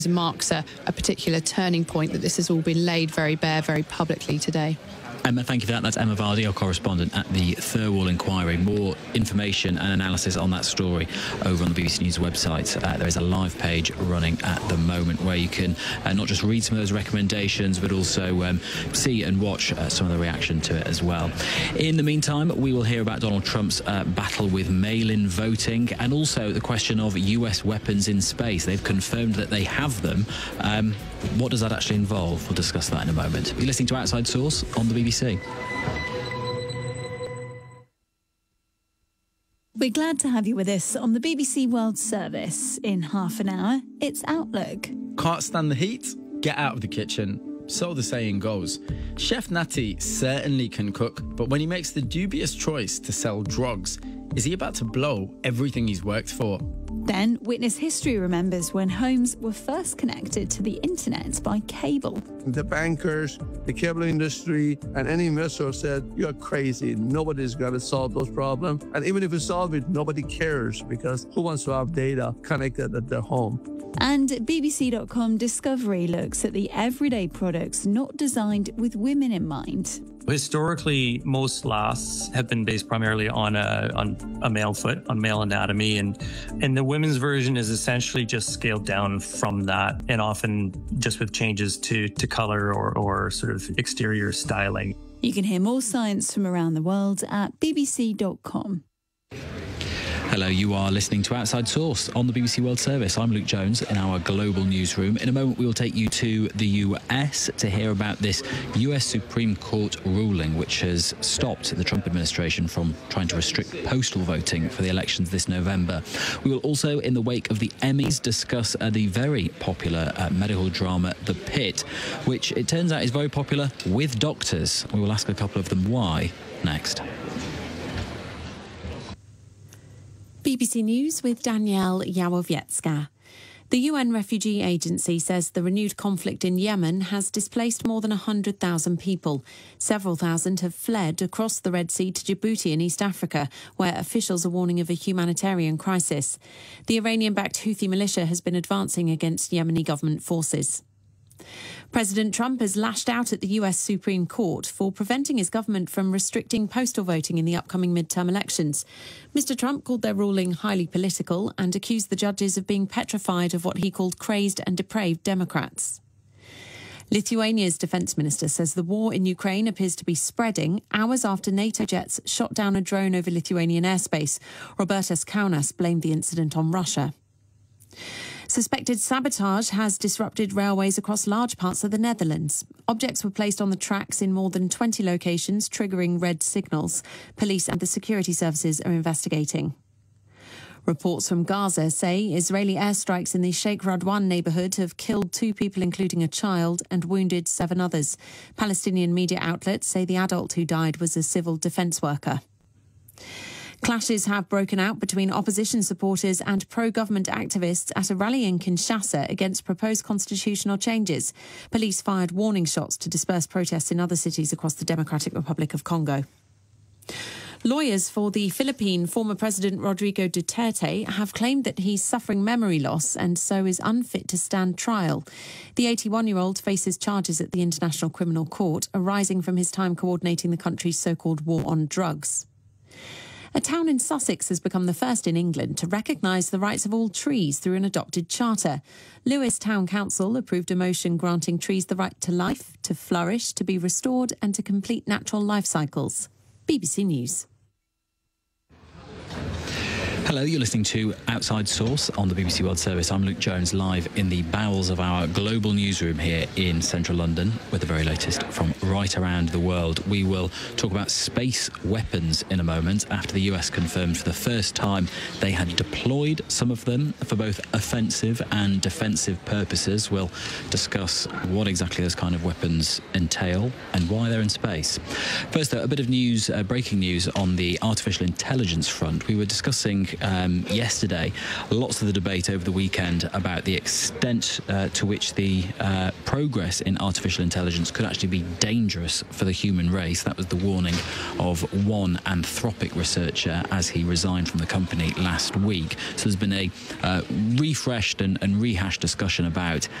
marks a particular turning point, that this has all been laid very bare, very publicly today. Emma, thank you for that. That's Emma Vardy, our correspondent at the Thirlwall Inquiry. More information and analysis on that story over on the BBC News website. There is a live page running at the moment where you can not just read some of those recommendations, but also see and watch some of the reaction to it as well. In the meantime, we will hear about Donald Trump's battle with mail-in voting, and also the question of US weapons in space. They've confirmed that they have them. What does that actually involve? We'll discuss that in a moment. You're listening to Outside Source on the BBC. We're glad to have you with us on the BBC World Service. In half an hour, it's Outlook. Can't stand the heat? Get out of the kitchen. So the saying goes. Chef Natty certainly can cook, but when he makes the dubious choice to sell drugs, is he about to blow everything he's worked for? Then Witness History remembers when homes were first connected to the internet by cable. The bankers, the cable industry, and any investor said, "You're crazy. Nobody's going to solve those problems. And even if you solve it, nobody cares, because who wants to have data connected at their home?" And BBC.com Discovery looks at the everyday products not designed with women in mind. Historically, most lasts have been based primarily on a male foot, on male anatomy, and the women's version is essentially just scaled down from that, and often just with changes to color or sort of exterior styling. You can hear more science from around the world at bbc.com. Hello, you are listening to Outside Source on the BBC World Service. I'm Luke Jones in our global newsroom. In a moment, we will take you to the US to hear about this US Supreme Court ruling, which has stopped the Trump administration from trying to restrict postal voting for the elections this November. We will also, in the wake of the Emmys, discuss the very popular medical drama The Pit, which it turns out is very popular with doctors. We will ask a couple of them why next. BBC News with Danielle Yawowiecka. The UN Refugee Agency says the renewed conflict in Yemen has displaced more than 100,000 people. Several thousand have fled across the Red Sea to Djibouti in East Africa, where officials are warning of a humanitarian crisis. The Iranian-backed Houthi militia has been advancing against Yemeni government forces. President Trump has lashed out at the US Supreme Court for preventing his government from restricting postal voting in the upcoming midterm elections. Mr. Trump called their ruling highly political and accused the judges of being petrified of what he called crazed and depraved Democrats. Lithuania's defence minister says the war in Ukraine appears to be spreading hours after NATO jets shot down a drone over Lithuanian airspace. Robertas Kaunas blamed the incident on Russia. Suspected sabotage has disrupted railways across large parts of the Netherlands. Objects were placed on the tracks in more than 20 locations, triggering red signals. Police and the security services are investigating. Reports from Gaza say Israeli airstrikes in the Sheikh Radwan neighbourhood have killed 2 people, including a child, and wounded 7 others. Palestinian media outlets say the adult who died was a civil defence worker. Clashes have broken out between opposition supporters and pro-government activists at a rally in Kinshasa against proposed constitutional changes. Police fired warning shots to disperse protests in other cities across the Democratic Republic of Congo. Lawyers for the Philippine former President Rodrigo Duterte have claimed that he's suffering memory loss and so is unfit to stand trial. The 81-year-old faces charges at the International Criminal Court arising from his time coordinating the country's so-called war on drugs. A town in Sussex has become the first in England to recognise the rights of all trees through an adopted charter. Lewes Town Council approved a motion granting trees the right to life, to flourish, to be restored and to complete natural life cycles. BBC News. Hello, you're listening to Outside Source on the BBC World Service. I'm Luke Jones, live in the bowels of our global newsroom here in central London with the very latest from right around the world. We will talk about space weapons in a moment after the US confirmed for the first time they had deployed some of them for both offensive and defensive purposes. We'll discuss what exactly those kind of weapons entail and why they're in space. First, though, a bit of news, breaking news on the artificial intelligence front. We were discussing yesterday. Lots of the debate over the weekend about the extent to which the progress in artificial intelligence could actually be dangerous for the human race. That was the warning of one Anthropic researcher as he resigned from the company last week. So there's been a refreshed and rehashed discussion about